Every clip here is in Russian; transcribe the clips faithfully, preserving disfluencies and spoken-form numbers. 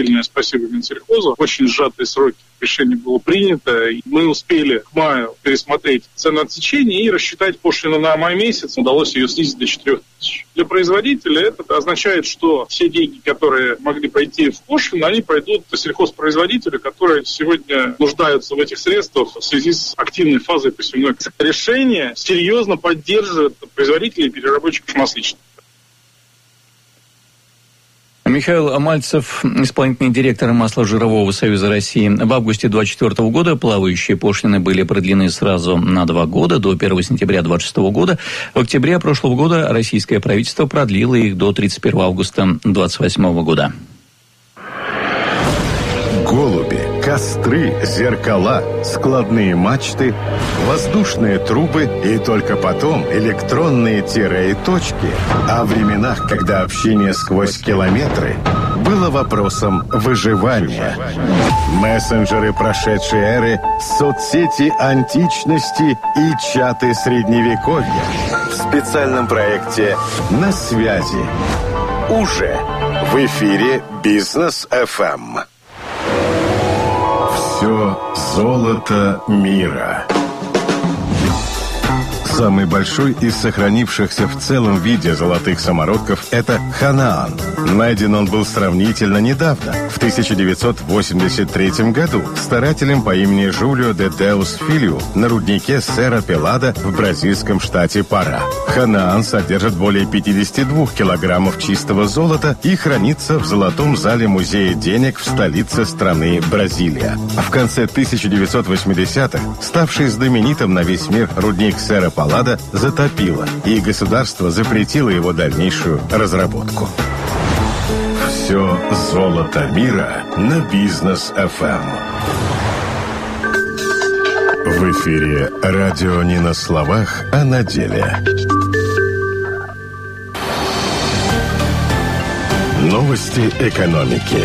Спасибо Минсельхозу. Очень сжатые сроки решение было принято. И мы успели к маю пересмотреть ценоотсечение и рассчитать пошлину на май месяц. Удалось ее снизить до четырех тысяч. Для производителя это означает, что все деньги, которые могли пойти в пошлину, они пойдут сельхозпроизводителю, которые сегодня нуждаются в этих средствах в связи с активной фазой посевной. Решение серьезно поддерживает производителей и переработчиков масличных. Михаил Мальцев, исполнительный директор Масложирового союза России. В августе две тысячи двадцать четвёртого года плавающие пошлины были продлены сразу на два года, до первого сентября две тысячи двадцать шестого года. В октябре прошлого года российское правительство продлило их до тридцать первого августа две тысячи двадцать восьмого года. Голуби, костры, зеркала, складные мачты, воздушные трубы и только потом электронные тире и точки. О временах, когда общение сквозь километры было вопросом выживания. Мессенджеры прошедшей эры, соцсети античности и чаты средневековья. В специальном проекте «На связи». Уже в эфире Бизнес эф эм. Все золото мира. Самый большой из сохранившихся в целом виде золотых самородков – это Ханаан. Найден он был сравнительно недавно, в тысяча девятьсот восемьдесят третьем году, старателем по имени Жулио де Деус Филиу на руднике Сера Пелада в бразильском штате Пара. Ханаан содержит более пятьдесят два килограммов чистого золота и хранится в Золотом зале Музея денег в столице страны Бразилия. В конце тысяча девятьсот восьмидесятых ставший знаменитым на весь мир рудник Сера Пелада затопило, и государство запретило его дальнейшую разработку. Все золото мира на Бизнес эф эм. В эфире радио не на словах, а на деле. Новости экономики.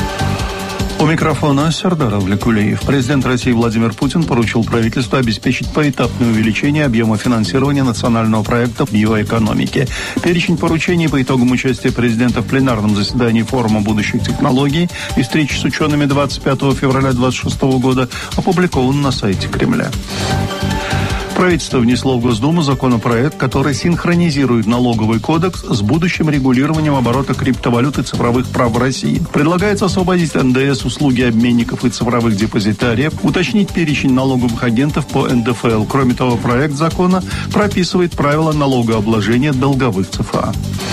У микрофона Сердар Авлекулеев. Президент России Владимир Путин поручил правительству обеспечить поэтапное увеличение объема финансирования национального проекта биоэкономики. Перечень поручений по итогам участия президента в пленарном заседании форума будущих технологий и встречи с учеными двадцать пятого февраля две тысячи двадцать шестого года опубликован на сайте Кремля. Правительство внесло в Госдуму законопроект, который синхронизирует налоговый кодекс с будущим регулированием оборота криптовалют и цифровых прав в России. Предлагается освободить эн дэ эс, услуги обменников и цифровых депозитариев, уточнить перечень налоговых агентов по эн дэ эф эл. Кроме того, проект закона прописывает правила налогообложения долговых цэ эф а.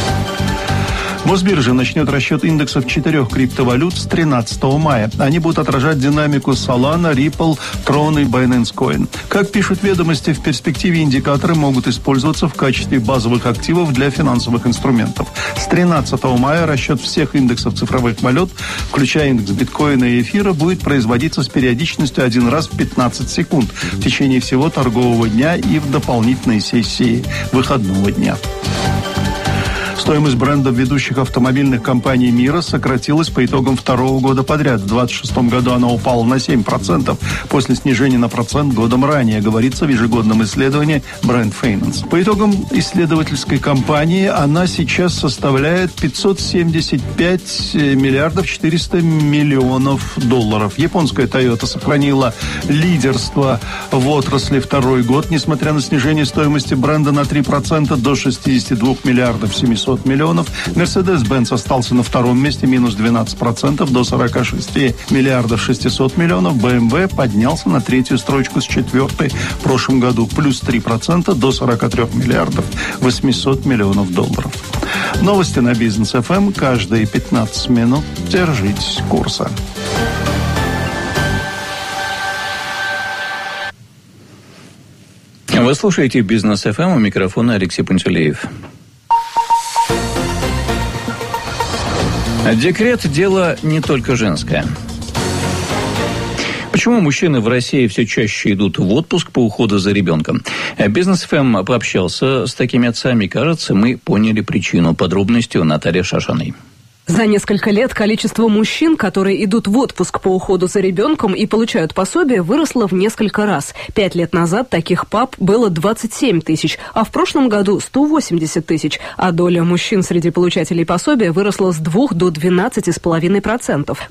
Мосбиржа начнет расчет индексов четырех криптовалют с тринадцатого мая. Они будут отражать динамику Solana, Ripple, Tron и Binance Coin. Как пишут ведомости, в перспективе индикаторы могут использоваться в качестве базовых активов для финансовых инструментов. С тринадцатого мая расчет всех индексов цифровых валют, включая индекс биткоина и эфира, будет производиться с периодичностью один раз в пятнадцать секунд в течение всего торгового дня и в дополнительной сессии выходного дня. Стоимость брендов ведущих автомобильных компаний мира сократилась по итогам второго года подряд. В две тысячи двадцать шестом году она упала на семь процентов после снижения на процент годом ранее, говорится в ежегодном исследовании Brand Finance. По итогам исследовательской кампании она сейчас составляет пятьсот семьдесят пять миллиардов четыреста миллионов долларов. Японская Toyota сохранила лидерство в отрасли второй год, несмотря на снижение стоимости бренда на три процента до шестьдесят два миллиардов семьсот миллионов. Mercedes-Benz остался на втором месте, минус двенадцать процентов до сорок шесть миллиардов шестьсот миллионов. бэ эм вэ поднялся на третью строчку с четвертой в прошлом году, плюс три процента до сорок три миллиардов восемьсот миллионов долларов. Новости на Бизнес эф эм каждые пятнадцать минут. Держитесь курса. Вы слушаете Бизнес эф эм, у микрофона Алексей Пантелеев. Декрет – дело не только женское. Почему мужчины в России все чаще идут в отпуск по уходу за ребенком? Бизнес эф эм пообщался с такими отцами. Кажется, мы поняли причину. Подробности у Натальи Шашиной. За несколько лет количество мужчин, которые идут в отпуск по уходу за ребенком и получают пособие, выросло в несколько раз. Пять лет назад таких пап было двадцать семь тысяч, а в прошлом году сто восемьдесят тысяч. А доля мужчин среди получателей пособия выросла с двух до двенадцати с половиной процентов.